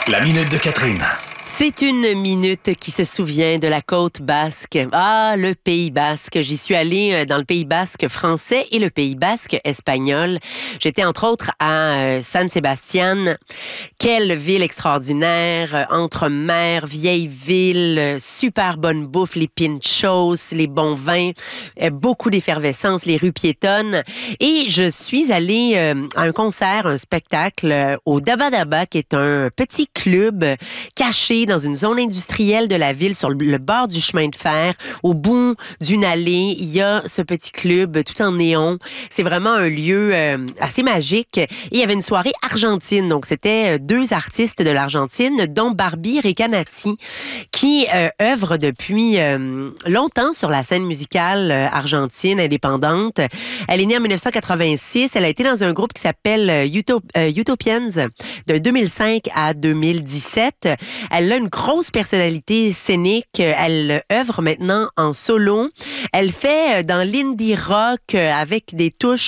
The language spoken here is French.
La minute de Catherine. C'est une minute qui se souvient de la côte basque. Ah, le Pays basque. J'y suis allée dans le Pays basque français et le Pays basque espagnol. J'étais entre autres à San Sebastián. Quelle ville extraordinaire, entre mer, vieille ville, super bonne bouffe, les pinchos, les bons vins, beaucoup d'effervescence, les rues piétonnes. Et je suis allée à un concert, un spectacle au Daba Daba, qui est un petit club caché dans une zone industrielle de la ville, sur le bord du chemin de fer, au bout d'une allée. Il y a ce petit club tout en néon. C'est vraiment un lieu assez magique. Et il y avait une soirée argentine. Donc, c'était deux artistes de l'Argentine, dont Barbie Recanati, qui œuvre depuis longtemps sur la scène musicale argentine indépendante. Elle est née en 1986. Elle a été dans un groupe qui s'appelle Utopians de 2005 à 2017. Elle a une grosse personnalité scénique. Elle œuvre maintenant en solo. Elle fait dans l'indie rock avec des touches